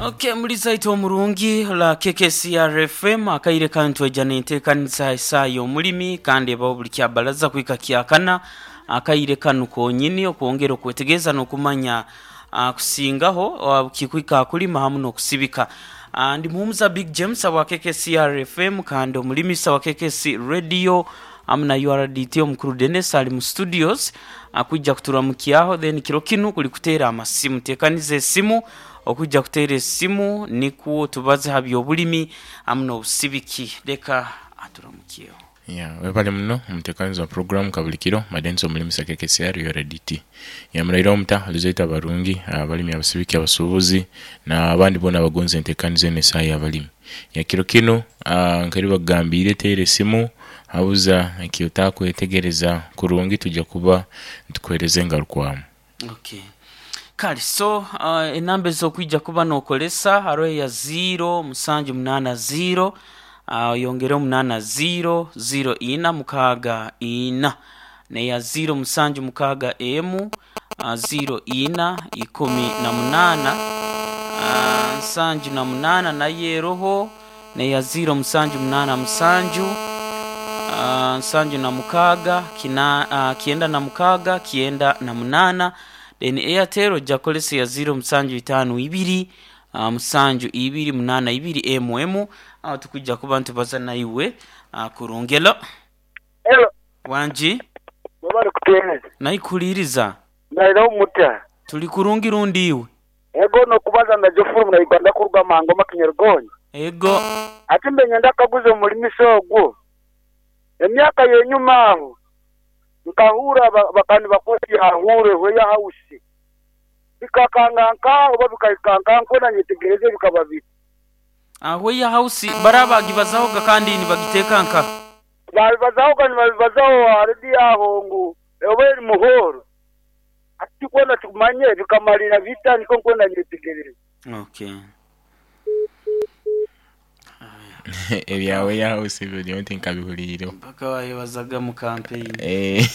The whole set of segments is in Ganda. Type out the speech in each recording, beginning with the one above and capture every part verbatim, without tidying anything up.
Okay, muri site omurungi la K K C R F M akaire kantu ejana intekanisa isayo mulimi kandi babuli kyabalaza kwika kyakana akaire kanu konyini okuongera okwetegeza nokumanya uh, kusingaho kikwika kulima hamu nokusibika. Uh, ndi muhumuza Big James wa K K C R F M kandi omulimi sa wa K K C Radio amna U R D T omukuru Dennis ali mu studios akujja kuturamukiyaho then kiro kinu kuli kutera amasimu tekanize simu okujja kutera simu niku tubaze habyo bulimi amno busibiki leka aturamukiyeho. Yeah, webale mno mtekanizo wa program kabulikiro madenzo mulimi sa K K C R U R D T. Ya mrairo mta alizoita barungi abalimi abasibiki abasubuzi na abandi bona bagonze ntekanizo nesayi abalimi. Ya kiro kino nkariba gambire tere simu habuza ikiyotako etegereza kurungi tujja kuba tukwereze ngarukwamu. Okay. Kali so uh, enambe zo kwijja kuba nokolesa haro ya zero musanju munana zero uh, yongere munana zero zero ina mukaga ina ne ya zero musanju mukaga emu uh, zero ina ikumi na munana uh, sanju na munana na yeroho ne ya zero musanju munana musanju uh, sanju na mukaga kina uh, kienda na mukaga kienda na munana then Airtel jakolese ya zero musanju itanu ibiri uh, musanju ibiri munana ibiri mm uh, tukujja kubantu bazana iwe uh, kurongelo. Hello wanji mabari kutene naikuliriza naira umuta tuli kurungi rundiwe ego no kubaza na Jofuru na Uganda kuruga mango makinyargonye ego ati mbenye ndakaguze muri misogo emyaka yenyuma aho nkahura bakani bakozi ahure we ya house bikakanganka oba bikakanganko na nyitegereze bikababita aho ya house baraba gibazaho kandi ni bagitekanka babibazaho kandi babibazaho aridi aho ngo oba muhoro ati kwenda tumanye bikamarira vita niko kwenda nyitegereze. Okay. Ebyawe ya house byo ntinka bihuliro mpaka wayebazaga mu campaign eh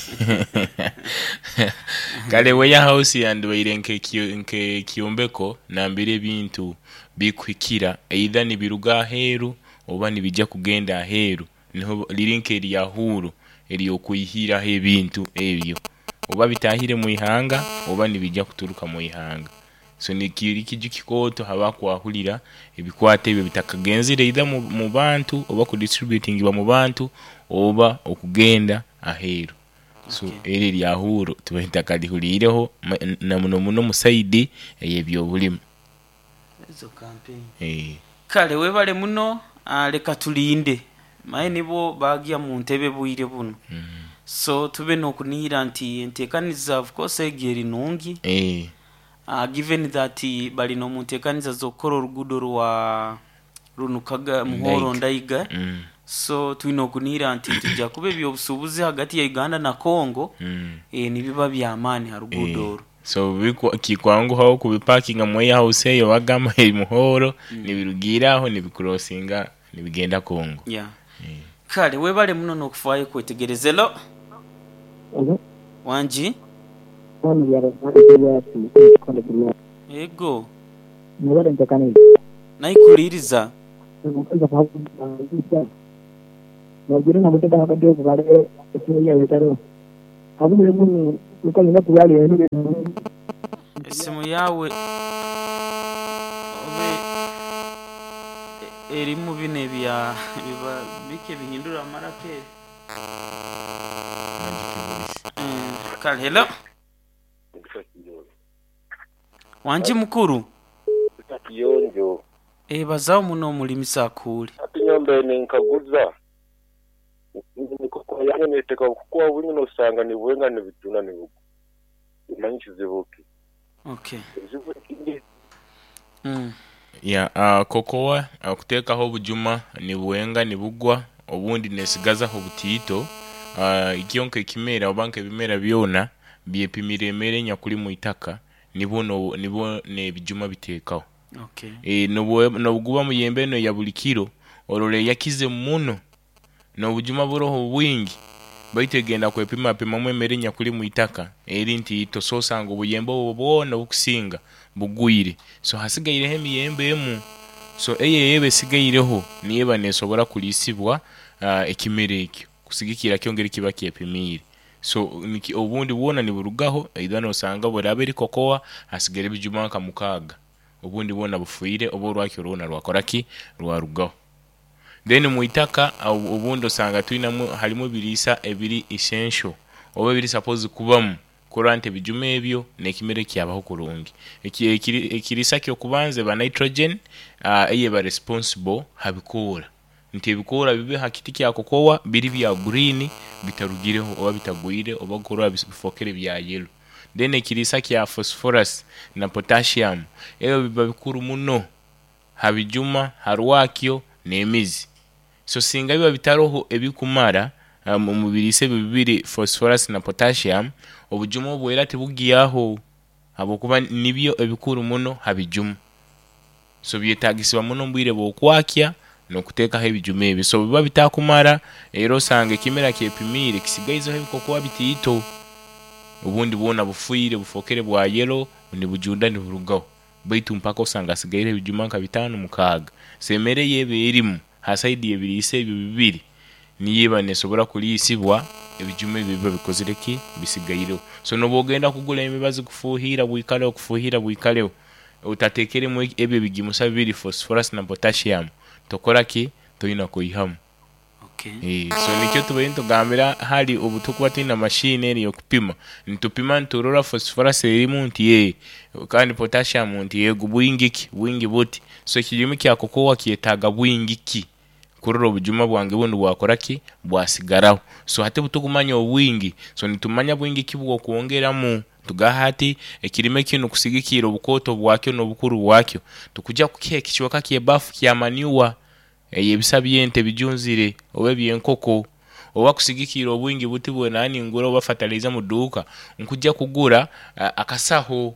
kale we ya house yandwe nke nke kiyombeko nambire bintu bikwikira either ni biruga heru oba ni bijja kugenda heru niho lirinke lya huru eliyo kuyihira he bintu ebyo oba bitahire mu ihanga oba ni bijja kuturuka mu ihanga. So ni kiri kijukikoto habakwahulira ebikwate ebyo bitakagenzire either mu bantu oba ku distributing ba mu bantu oba okugenda aheru. So okay. Eri lya huru tubenta kadihulireho na muno muno mu side eyebyo bulimi ezo campaign eh kale webale muno leka tulinde maye nibo bagia mu ntebe buire buno. Mm. So tube no kunira nti ntekaniza of course egeri nungi eh Uh, given that uh, bali no mutekaniza zokoro rugudo rwa runukaga muhoro ndaiga. Mm. So tuino kunira anti tujja kube byo busubuzi hagati ya Uganda na Congo. Mm. E nibiba bya amani harugudo. E. So biko kikwangu hawo kubiparkinga mwe house yo bagama muhoro. Mm. Nibirugiraho nibicrossinga nibigenda Congo. Yeah. E. Kale webale muno no kufaye kwetegerezelo. Mhm. Wanji Oni yara ya konde kimya. Ego. Mwara ntakani. Naikuliriza. Nza fahamu nza. Mwajiri na mutenda hakadio kubale ekiyo ya wetaro. Habu mwemu ukali na kuyali enu. Esimu yawe obe eri mu bine bya biba bike bihindura marake. Mm, kale hello. Wanji mukuru Yonjo eh bazaho muno mulimi sakuri ati nyombe ni nkaguza niko kwa yange neteka kwa buli no sanga ni bwenga ni bituna ni buko imanyichi zibuki. Okay. Mm. Ya uh, kokowa uh, kuteka ho bujuma ni bwenga ni bugwa obundi nesigaza ho butito uh, ikiyonke kimera obanke bimera byona byepimiremere nyakuri mu itaka nibono nibo ne bijuma bitekaho. Okay. Eh no no guba muyembe no ya bulikiro orole yakize muno no bujuma buroho bwingi baitegenda kwepima pima mwe merenya kuli mu itaka eri nti tososanga obuyembo obwona okusinga bugwire so hasigaire hemiyembe emu so eye yebe sigaireho niye banesobora kulisibwa uh, ekimere ekyo kusigikira kyongera kiba kyepimire so niki obundi bwona ni burugaho aidha no sanga boraberi kokoa hasigare bijumanka mukaga obundi bwona bufuire obo rwakyo rona rwakoraki rwarugaho then mu itaka obundi osanga tuinamu halimu birisa ebiri essential oba biri suppose kubamu kurante bijume ebyo nekimere kyabaho kurungi ekirisa kyo kubanze ba nitrogen uh, eye ba responsible habikora nti bikora bibe hakiti kya kokowa biri bya green bitarugireho oba bitagwire oba gukora bifokere bya yellow then ekirisa kya phosphorus na potassium eyo biba bikuru muno habijuma harwakyo nemizi so singa biba bitaroho ebikumara um, mu birise bibiri phosphorus na potassium obujuma obwera tibugiyaho abokuba nibyo ebikuru muno habijuma so byetagisibwa muno mbwire bokwakya no kuteka hebijuma ebi so biba bitakumara ero sange kimera kyepimire kisigaizo hebikokuba bitito ubundi bwona bufuire bufokere bwa yellow ni bujunda ni burugaho baitu mpaka usanga sigaire bijuma nka bitanu mukaga semere yebe erimu hasaidi ebirise bibiri niyiba nesobora kulisibwa ebijuma biba bikozereki bisigairo so no bogenda kugula imibazi kufuhira bwikale okufuhira bwikale utatekere mu ebe bigimusa bibiri phosphorus na potassium tokora ki toina kuihamu okay eh so nikyo tubento gambira hali obutukuba tina machine eri okupima ntupima nturora phosphorus erimu nti eh kandi potassium nti eh gubwingiki bwingi buti so kijimi kyako kowa kietaga bwingiki kurora obujuma bwange bundi bwakoraki bwasigaraho so hate butugumanya obwingi so nitumanya bwingi kibwo kuongeramu tugahati ekirime kino kusigikira obukoto bwakyo n'obukuru bwakyo tukujja kukeke kiwaka kyebafu kyamaniwa eyebisabyente bijunzire oba byenkoko oba kusigikira obwingi buti bwe nani ngura oba fertilizer mu duka nkujja kugura akasaho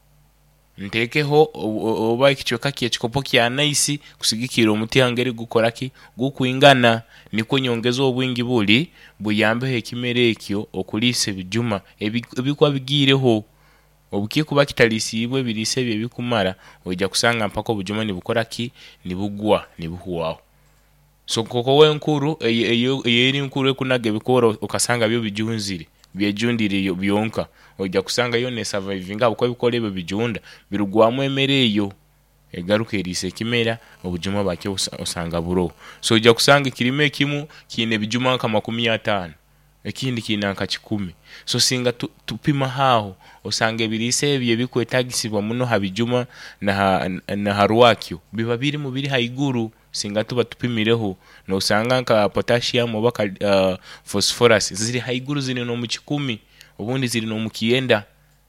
ntekeho oba ikichoka kye kikopo kya nice kusigikira omuti angeri gukoraki gukuingana niko nyongezo obwingi buli buyambe hekimere ekyo okulise bijuma ebikwa bigireho obukikuba kitalisibwe birise bye bikumara ojja kusanga mpaka obujuma ni bukoraki ni bugwa ni buhuwaho so koko wenkuru eyo eri nkuru ekunage bikoro okasanga byo bijunzire byejundire byonka ojja kusanga yo ne surviving abo ko bikole byo bijunda birugwamu emereyo egaruka erise kimera obujuma bake osanga buro so ojja kusanga kirime kimu kine bijuma nka makumi atano ekindi kina nka kikumi so singa tu, tupima hao osange birise ebye bikwetagisibwa muno habijuma na na harwakyo biba biri mu biri haiguru singa tuba tupimireho no usanga nka potassium oba uh, phosphorus ziri haiguru ziri no mu kikumi ubundi ziri no mu kienda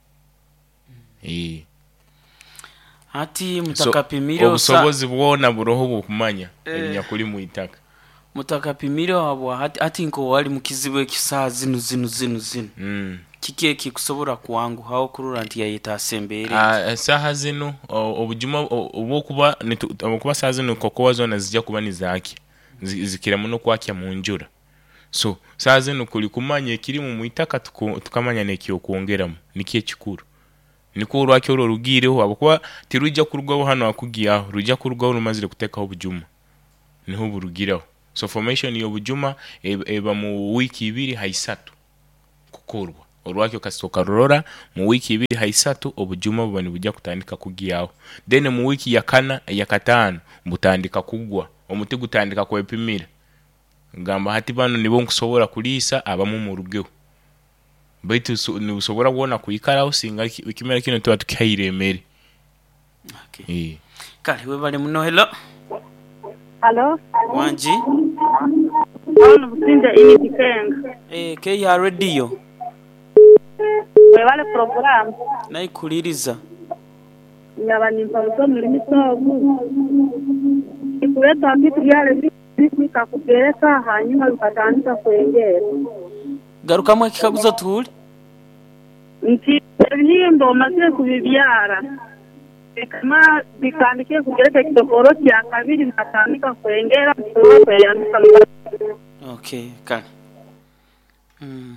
eh ati mutakapimire so, obusobozi bwona buroho bukumanya eh, enya kuli mu itaka mutakapimire abo hati ati nko wali mukizibu ekisaa zinu zinu zinu zinu mm. kikeki kusobora kuwangu hao kurura nti yayita asembere ah saha zinu obujuma obokuba obokuba saha zinu kokowa zona zijja kuba nizaki zikira muno kwakya mu njura so saha zinu kuli kumanya ekiri mu itaka tukamanya nekyo kuongeramu nikiye kikuru niko rwakyo rugireho abakuba tirujja kurugwaho hano akugiyaho rujja kurugwaho rumazire kuteka obujuma niho burugiraho so formation yo bujuma eba mu wiki ibiri haisatu kukorwa orwakyo kasoka rorora mu wiki ibiri haisatu obujuma bubani bujja kutandika kugiyaho then mu wiki ya kana ya katano butandika kugwa omuti gutandika kwepimira ngamba hati bano nibo nkusobora kulisa abamu mu rugeho baitu so, ni usobora kuona kuikara usinga ikimera kino tuba tukihayiremere okay eh kali we bale muno hello Hello wanji ono businda ini dikenga eh ke ya radio we wale program naikuliriza nyabani mpazo muri misogu ikuleta kitu yale bika kupereka hanyuma bikatandika kwengera garuka mwe kikaguzo tuli nti ebihimbo maze kubibyara kama bikandike kugereka kitokoro kya kabiri bikatandika kwengera kweyandika okay kali mm.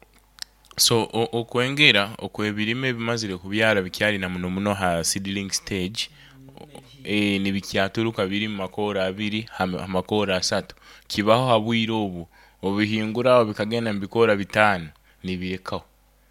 So okwengera okwebirime bimazire kubyara bikyali na muno muno ha seedling stage eh ni bikyaturuka biri mu makora abiri ha makora asatu kibaho habwire obu obihingura bikagenda mbikora bitano nibirekaho.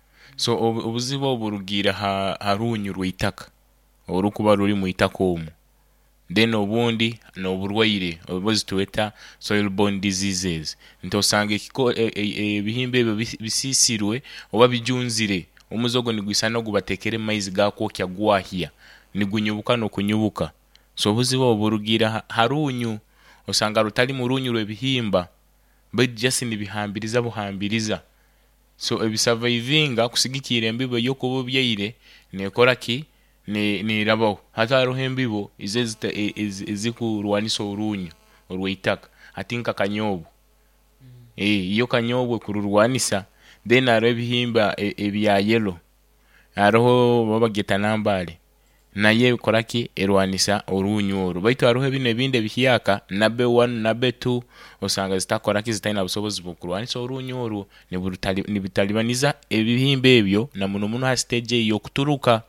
So obuzibo oburugira ha harunyu rwitaka orukuba ruri mu itaka omu then obundi no burwaire obuzi tuweta soil borne diseases ntosanga ekiko ebihimbe ebyo bisisirwe oba bijunzire omuzogo nigwisana gubatekere maize gakokya gwahia nigunyubuka no kunyubuka. So obuzibo oburugira harunyu osanga rutali mu runyu rwebihimba but just nibihambiriza buhambiriza. So ebisurvivinga kusigikira embibo yokubo byaire nekora ki ni ni rabo hata rohembibo izezita ezikurwanisa urunyu urwitaka atinka kanyobo mm. eh iyo kanyobo kururwanisa then arabihimba ebya yellow aroho babageta nambale naye koraki erwanisa urunyu oru baitu aroho bine binde bihiyaka na B one na B two osanga zitakoraki zitaina busobozi bukurwanisa urunyu oru ni burutali ni bitalibaniza ebihimbe ebyo na muno muno ha stage yo kuturuka.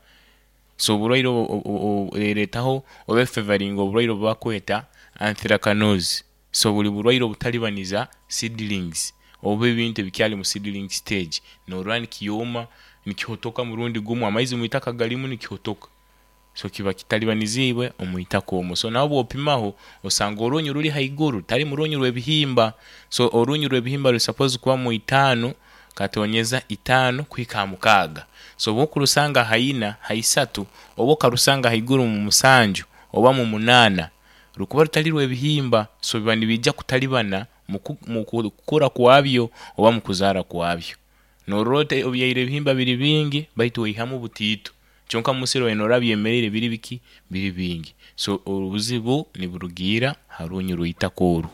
So burwairo eretaho obe favoring oburwairo bakweta anthracnose. So buli burwairo butalibaniza seedlings obe binte bikyali mu seedling stage no run kiyoma nikihotoka murundi gumu amaizi muitaka galimu nikihotoka. So kiba kitalibanizibwe omuitaka omo. So nabo opimaho osanga orunyu ruri haiguru tali murunyu rwebihimba. So orunyu rwebihimba ru suppose kuba mu itano katonyeza itano kwika mukaga. So bokurusanga haina haisatu oboka rusanga haiguru mu musanju oba mu munana rukuba rutali rwebihimba. So bibani bijja kutalibana mu kukura kwabyo oba mu kuzara kwabyo no rote obyaire bihimba biri bingi baitu oyihamu butito chonka musiro enora byemerere biri biki biri bingi. So obuzibu ni burugira harunyu ruitakoru.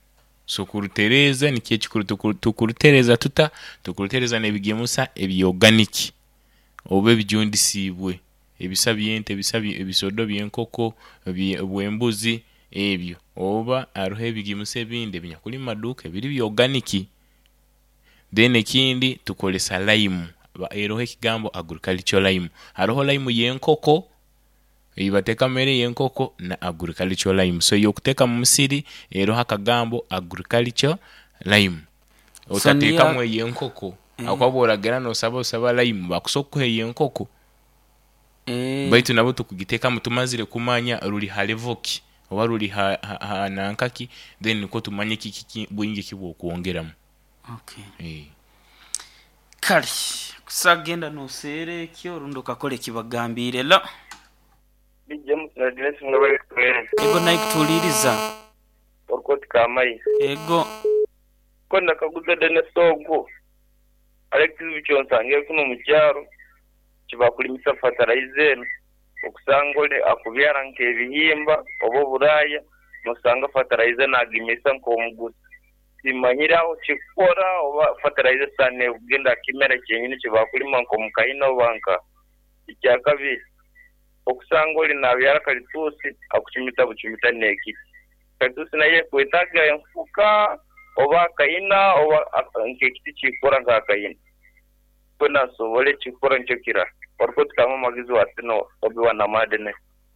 So kurutereza ni kiye chikuru tukurutereza tuta tukurutereza nebigemusa ebi organic obe bijundisibwe ebisabyente bisabi ebisodo byenkoko bwembuzi ebyo oba arohe bigimuse binde binyakuli maduka biri bi organic. Then ekindi tukolesa lime ba erohe kigambo agricultural lime aroho lime yenkoko ibateka mere yenkoko na agricultural lime. So yokuteka mu musiri eroha kagambo agricultural lime otateka mu yenkoko mm. akwabora no sabo saba lime bakusoko yenkoko eh baitu nabo tukugiteka mutumazire kumanya ruri halevoki oba ruri ha, ha, ha nankaki then niko tumanye kiki bwingi kibo kuongeramu. Okay eh kali kusagenda no sere kyo rundo kakole kibagambire la James na Dennis ngabe kwere ego naikutuliriza okoti kamai ego konna kaguza dene sogo Alex bichonsange kuno mukyaro kibakulimisa fertilizer okusangole akubyara nke ebihimba obo buraya nosanga fertilizer nagimisa nko omuguzi simanyiraho kikora oba fertilizer sane ugenda kimera cyenyine kibakulima nko mukayina banka icyakabiri okusangole nabyara kalitusi akuchimita buchimita neki kalitusi naye kwetaga enfuka oba kayina oba nke kiti kikora nga kayina kona sobole kikora ncho kira orkot kama magizo atino obiwa na madene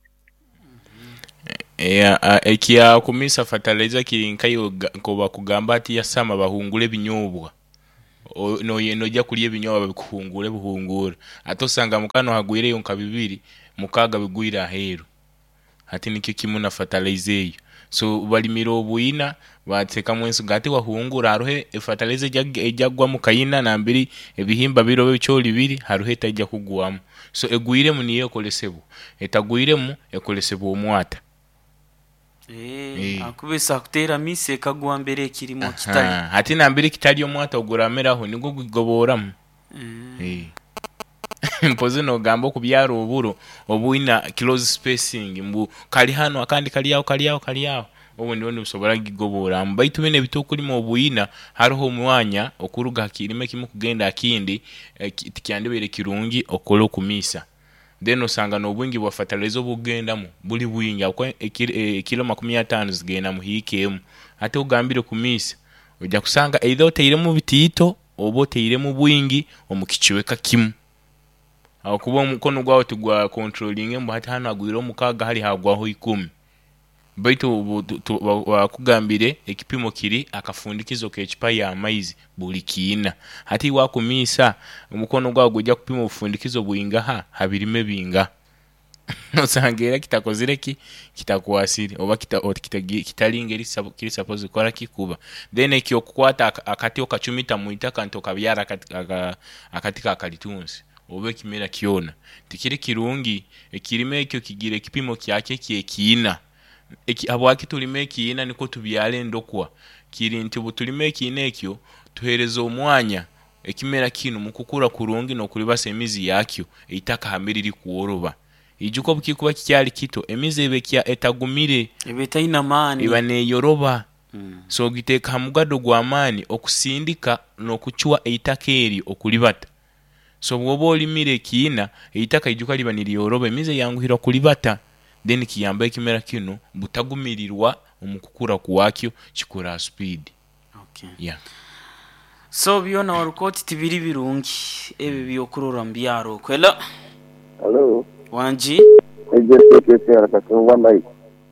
yeah ekia kumisa fertilizer kirinkayo ko bakugamba ati yasama bahungule binyobwa no yeno jya kuliye binyobwa bikuhungule buhungura atosanga mukano hagwire yonka bibiri mukaga bigwira heru ati nikyo kimuna fertilizer. So balimiro obuina bateka mwensu gati wahungura haruhe fertilizer ejagwa mukayina na mbiri ebihimba biro bicyoli biri haruhe tajja kugwamu. So egwire mu niyo kolesebo etagwire mu ekolesebo omwata eh e. Akubesa kutera mise kagwa mbere kirimo kitali ati na mbiri kitali omwata ogurameraho nigo gugoboramu eh mpoze no gambo kubyaro oburo obuina close spacing mbu kali hano akandi kali yawo kali yawo kali yawo obo ndione usobora gigobora mbaitu bene bitokuli mu obuina hariho mwanya okuruga kirime kimu kugenda akindi tikyandebere kirungi okolo kumisa then osanga no bwingi bwa fertilizer obugenda mu buli bwingi akwa kilo makumi atano zigenda mu hikemu ate ugambire kumisa ujja kusanga either oteire mu bitito obo teiremu bwingi omukichweka kimu aho kuba omukono gwawo tugwa controlling mbu hati hano agwira omukaga hali hagwaho ikumi baitu wakugambire ekipimo kiri akafundikizo k'ekipa ya amaizi buli kiina hati wakumisa omukono gwawo gujja kupima obufundikizo bwingaha habirime binga nosangera kitakozire ki kitakwasire oba kitalingeri kiri suppose kora kikuba then ekyo kukwata akati okachumita muitaka ntoka byara akati kakalitunsi obe kimera kiona tikiri kirungi ekirime ekyo kigire kipimo kyake kyekiina eki abwaki tulime kiina niko tubyale ndokwa kiri nti butulime kiina ekyo tuhereza omwanya ekimera kino mukukura kurungi no kulibasa emizi yakyo eitaka hamiriri kuoroba ijuko bukikuba kikyali kito emizi ebekya etagumire ebetaina mani ibane yoroba mm. so giteka mugado gwa mani okusindika no kuchwa eitaka eri okulibata so bwobo olimire kiina eitaka ijuka libaniri yoroba emizi yanguhira kulibata then kiyamba ekimera kino butagumirirwa omukukura kuwakyo kikura speed. Okay. Yeah. So byona warukoti tibiri birungi ebe byokurora mbyaro kwela. Hello. Wanji. Ejese kese arakatwa mai.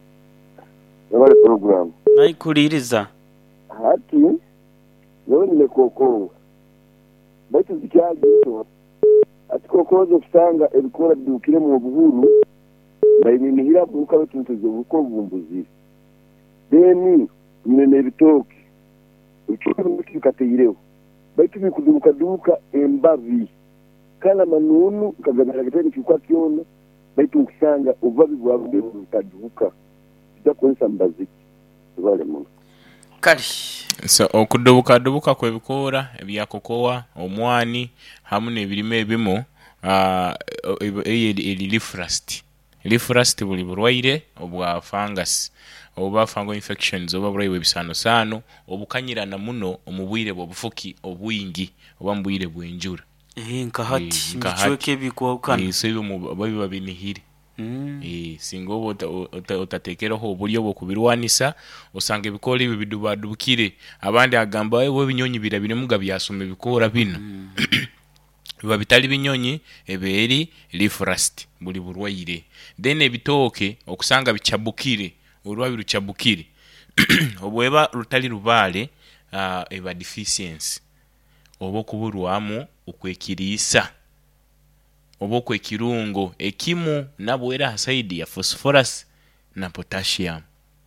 Yabare program. Nai kuririza. Hati. Yoni le koko. Baitu zikyali to. Ati koko zo kusanga ebikora dukire mu buhuru. Bayinihira buka betuntuzo buko bumbuzi. Deni nene bitoki. Ukiwa mukikateyireho. Baitu bikuduka duka embavi. Kala manunu kagagara giteni kikwa kiona. Baitu ukisanga uvavi bwawe utaduka. Bidakonsa mbaziki. Vale muno. Kali. So okudubuka dubuka kwebikora ebyakokowa omwani hamune ebirime ebimo ah eli leaf rust. Leaf rust buli burwaire obwa fungus oba fungal infections oba burwaire bisano sano obukanyirana muno omubwire bwobufuki obwingi oba mbwire bwenjura eh nkahati michweke bikokana eh sebe mu babiba binihiri mm. eh singo otatekeraho oburyo bwo kubirwanisa osange bikora ibi bidubadubukire abandi agamba we binyonyi birabire muga byasome bikora bino mm. biba bitali binyonyi eberi leaf rust buli burwaire then ebitoke okusanga bichabukire urwabi ruchabukire obweba rutali rubale uh, eba deficiency obo kuburwamu okwekirisa obo kwekirungo ekimu nabwera side ya phosphorus na potassium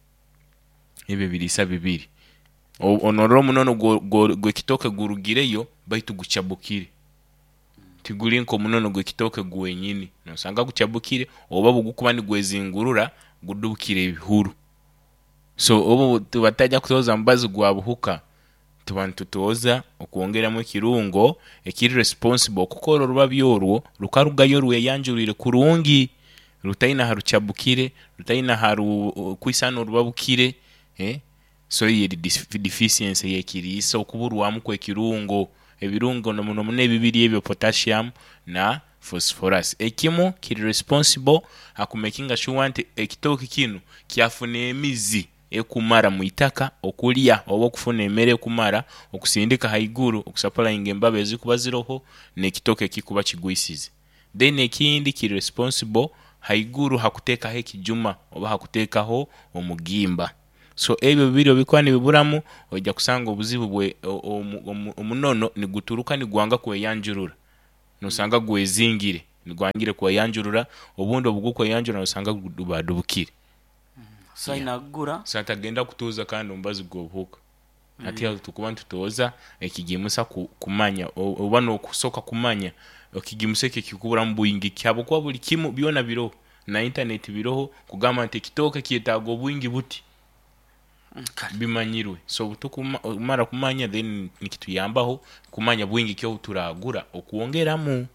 ebe birisa bibiri onoro munono gwe kitoke gurugireyo baitu guchabukire tigulinko munono gwe kitoke gwenyini no sanga guchabukire oba bugukubani gwezingurura gudubukire ibihuru so obo tubatajja kutoza mbazi gwa buhuka tubantu tutoza okuongeramo ekirungo ekiri responsible okukora rubabyorwo rukarugayo ruyanjurire kurungi rutaina haruchabukire rutaina haru kwisano rubabukire eh so yeri deficiency yekirisa okuburwamu kwekirungo ebirungo no muno mune bibiri ebyo potassium na phosphorus ekimu kiri responsible akumakinga sure nti ekitoki kinu kyafune emizi ekumara muitaka okulia oba okufuna emere kumara okusindika haiguru okusapala ingembabe ezikuba ziroho ne kitoke kikuba kigwisize then ekindi kiri responsible haiguru hakuteka he kijuma oba hakutekaho omugimba so ebyo bibiri bikwani biburamu ojja kusanga obuzibu bwe omunono ni guturuka ni gwanga kweyanjurura no sanga gwezingire ni gwangire kweyanjurura obundo obuguko yanjura no sanga dubadubukire so inagura sata genda kutoza kandi ombazi gobuka mm. ati ya tukubantu toza ekigimusa kumanya oba no kusoka kumanya okigimusa kikikubura mbuyingi kyabo kwa buli kimu byona biro na internet biroho kugama nti kitoke kietago bwingi buti okay. bimanyirwe so butukumara kumanya then nikituyambaho kumanya bwingi kyo turagura okuongeramu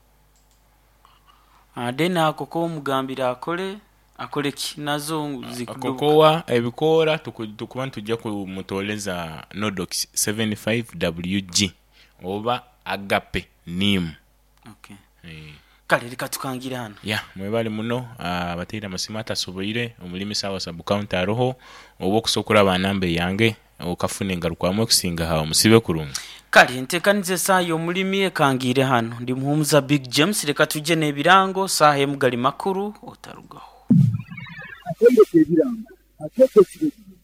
adena akoko omugambira akole akole kinazo zikuduka akokowa ebikora tukubantu tujja kumutoleza Nodox seventy-five W G oba agape nim okay eh kale lika tukangirana ya mwebali muno abatira masimata soboire omulimi sawa sub counter roho obo kusokura banambe yange okafune ngarukwamo kusinga hawo musibe kurunga kali ntekanize sayo omulimi ekangire hano ndi muhumuza Big James reka tujje n'ebirango saha emugali makuru otarugaho atende ebirango atete